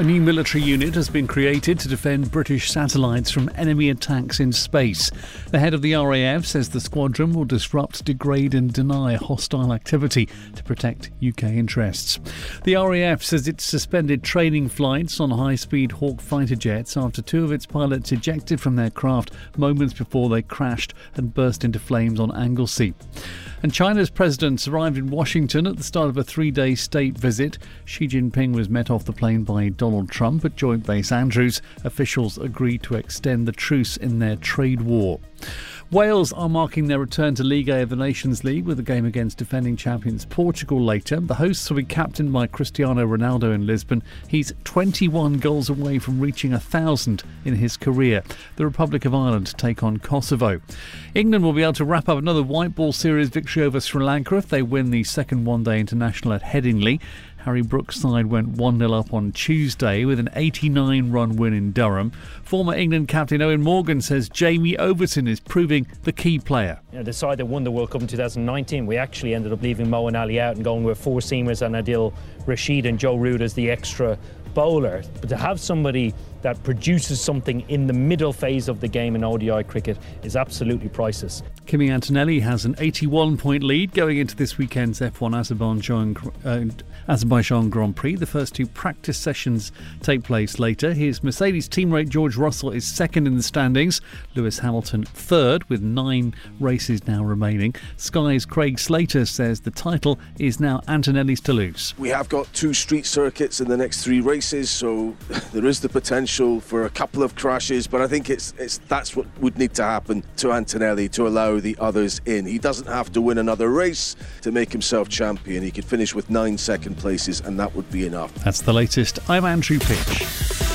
A new military unit has been created to defend British satellites from enemy attacks in space. The head of the RAF says the squadron will disrupt, degrade and deny hostile activity to protect UK interests. The RAF says it suspended training flights on high-speed Hawk fighter jets after two of its pilots ejected from their craft moments before they crashed and burst into flames on Anglesey. And China's president arrived in Washington at the start of a 3-day state visit. Xi Jinping was met off the plane by Donald Trump at Joint Base Andrews. Officials agreed to extend the truce in their trade war. Wales are marking their return to Ligue A of the Nations League with a game against defending champions Portugal later. The hosts will be captained by Cristiano Ronaldo in Lisbon. He's 21 goals away from reaching 1,000 in his career. The Republic of Ireland take on Kosovo. England will be able to wrap up another white ball series victory over Sri Lanka if they win the second one-day international at Headingley. Harry Brook's side went 1-0 up on Tuesday with an 89-run win in Durham. Former England captain Owen Morgan says Jamie Overton is proving the key player. The side that won the World Cup in 2019, we actually ended up leaving Mo and Ali out and going with four seamers and Adil Rashid and Joe Root as the extra bowler. But to have somebody that produces something in the middle phase of the game in ODI cricket is absolutely priceless. Kimi Antonelli has an 81-point lead going into this weekend's F1 Azerbaijan Grand Prix. The first two practice sessions take place later. His Mercedes teammate George Russell is second in the standings. Lewis Hamilton third with 9 races now remaining. Sky's Craig Slater says the title is now Antonelli's to lose. We have got 2 street circuits in the next 3 races, so there is the potential for a couple of crashes, but I think that's what would need to happen to Antonelli to allow the others in. He doesn't have to win another race to make himself champion. He could finish with 9 second places and that would be enough. That's the latest. I'm Andrew Pitch.